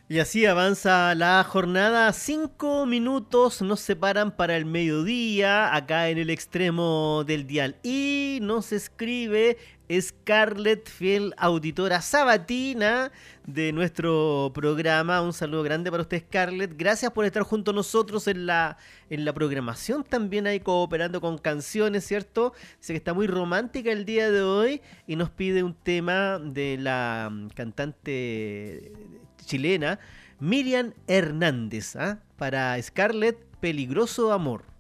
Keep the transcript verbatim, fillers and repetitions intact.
Y así avanza la jornada. Cinco minutos nos separan para el mediodía, acá en el extremo del dial. Y nos escribe Scarlett, fiel auditora sabatina de nuestro programa. Un saludo grande para usted, Scarlett. Gracias por estar junto a nosotros en la, en la programación. También ahí cooperando con canciones, ¿cierto? Dice que está muy romántica el día de hoy y nos pide un tema de la mm, cantante chilena Miriam Hernández, ¿ah? Para Scarlett, Peligroso Amor.